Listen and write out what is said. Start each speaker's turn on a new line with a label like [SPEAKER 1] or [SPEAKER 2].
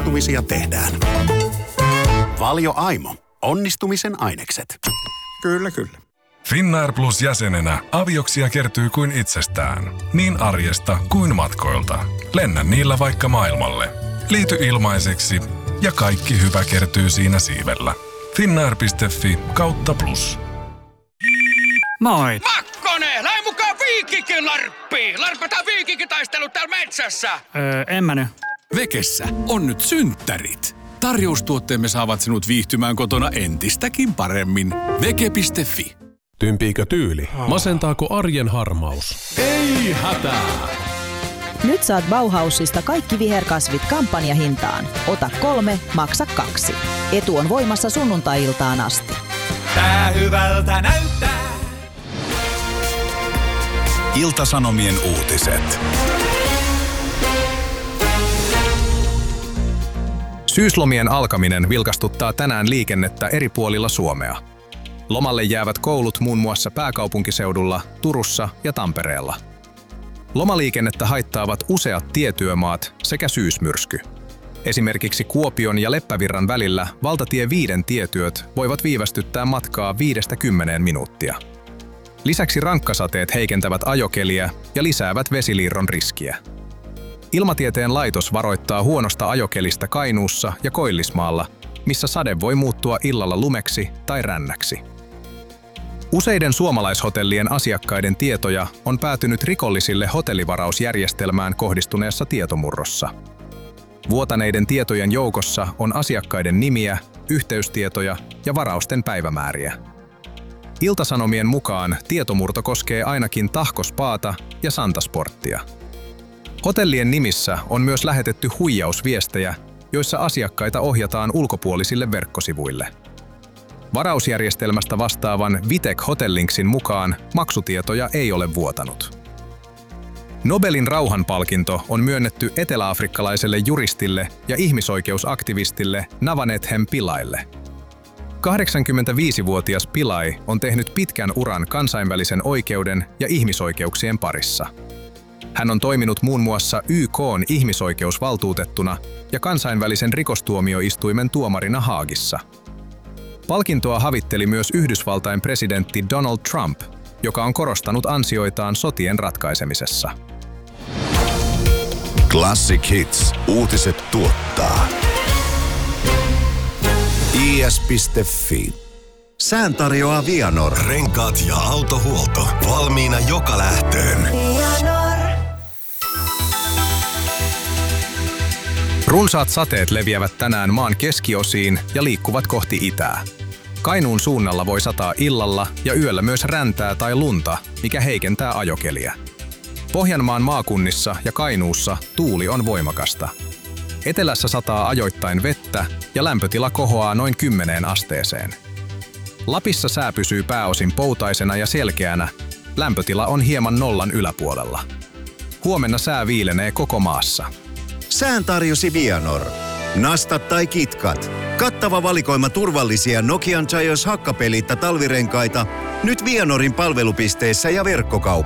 [SPEAKER 1] onnistumisia tehdään. Valio Aimo. Onnistumisen ainekset.
[SPEAKER 2] Kyllä, kyllä.
[SPEAKER 3] Finnair Plus -jäsenenä avioksia kertyy kuin itsestään. Niin arjesta kuin matkoilta. Lennä niillä vaikka maailmalle. Liity ilmaiseksi ja kaikki hyvä kertyy siinä siivellä. Finnair.fi/plus.
[SPEAKER 4] Moi!
[SPEAKER 5] Makkonen, lähde mukaan Viikinkin Larppiin! Larppataan viikinkitaistelut täällä metsässä!
[SPEAKER 4] En mä nyt.
[SPEAKER 6] Vekessä on nyt synttärit. Tarjoustuotteemme saavat sinut viihtymään kotona entistäkin paremmin. Veke.fi.
[SPEAKER 7] Tympiikö tyyli? Masentaako arjen harmaus?
[SPEAKER 6] Ei hätää!
[SPEAKER 8] Nyt saat Bauhausista kaikki viherkasvit kampanjahintaan. Ota 3, maksa 2. Etu on voimassa sunnuntai-iltaan asti.
[SPEAKER 9] Tää hyvältä näyttää.
[SPEAKER 10] Ilta-Sanomien uutiset. Syyslomien alkaminen vilkastuttaa tänään liikennettä eri puolilla Suomea. Lomalle jäävät koulut muun muassa pääkaupunkiseudulla, Turussa ja Tampereella. Lomaliikennettä haittaavat useat tietyömaat sekä syysmyrsky. Esimerkiksi Kuopion ja Leppävirran välillä valtatie 5 tietyöt voivat viivästyttää matkaa 5–10 minuuttia. Lisäksi rankkasateet heikentävät ajokeliä ja lisäävät vesiliirron riskiä. Ilmatieteen laitos varoittaa huonosta ajokelistä Kainuussa ja Koillismaalla, missä sade voi muuttua illalla lumeksi tai rännäksi. Useiden suomalaishotellien asiakkaiden tietoja on päätynyt rikollisille hotellivarausjärjestelmään kohdistuneessa tietomurrossa. Vuotaneiden tietojen joukossa on asiakkaiden nimiä, yhteystietoja ja varausten päivämääriä. Ilta-Sanomien mukaan tietomurto koskee ainakin Tahko Spaata ja Santasporttia. Hotellien nimissä on myös lähetetty huijausviestejä, joissa asiakkaita ohjataan ulkopuolisille verkkosivuille. Varausjärjestelmästä vastaavan Vitek Hotellinksin mukaan maksutietoja ei ole vuotanut. Nobelin rauhanpalkinto on myönnetty eteläafrikkalaiselle juristille ja ihmisoikeusaktivistille Navanethem Pilaille. 85-vuotias Pillai on tehnyt pitkän uran kansainvälisen oikeuden ja ihmisoikeuksien parissa. Hän on toiminut muun muassa YK:n ihmisoikeusvaltuutettuna ja kansainvälisen rikostuomioistuimen tuomarina Haagissa. Palkintoa havitteli myös Yhdysvaltain presidentti Donald Trump, joka on korostanut ansioitaan sotien ratkaisemisessa.
[SPEAKER 11] Classic Hits. Uutiset tuottaa. is.fi. Sään tarjoaa Vianor.
[SPEAKER 12] Renkaat ja autohuolto. Valmiina joka lähtöön.
[SPEAKER 10] Runsaat sateet leviävät tänään maan keskiosiin ja liikkuvat kohti itää. Kainuun suunnalla voi sataa illalla ja yöllä myös räntää tai lunta, mikä heikentää ajokeliä. Pohjanmaan maakunnissa ja Kainuussa tuuli on voimakasta. Etelässä sataa ajoittain vettä ja lämpötila kohoaa noin 10 asteeseen. Lapissa sää pysyy pääosin poutaisena ja selkeänä, lämpötila on hieman nollan yläpuolella. Huomenna sää viilenee koko maassa.
[SPEAKER 11] Sään tarjosi Vianor. Nastat tai kitkat. Kattava valikoima turvallisia Nokian Gios hakkapeliitta talvirenkaita nyt Vianorin palvelupisteissä ja verkkokaupassa.